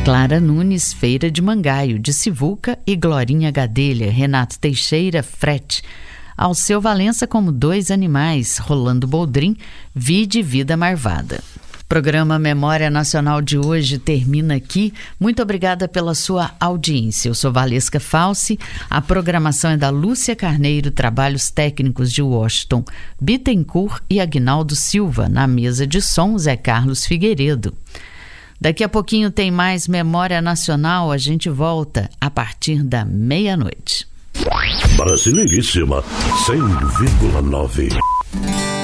Clara Nunes, Feira de Mangaio, de Sivuca e Glorinha Gadelha, Renato Teixeira, Frete. Alceu Valença como Dois Animais, Rolando Boldrin, Vide Vida Marvada. Programa Memória Nacional de hoje termina aqui. Muito obrigada pela sua audiência. Eu sou Valesca Falsi. A programação é da Lúcia Carneiro, trabalhos técnicos de Washington Bittencourt e Aguinaldo Silva. Na mesa de som, Zé Carlos Figueiredo. Daqui a pouquinho tem mais Memória Nacional. A gente volta a partir da meia-noite. Brasileiríssima 100,9.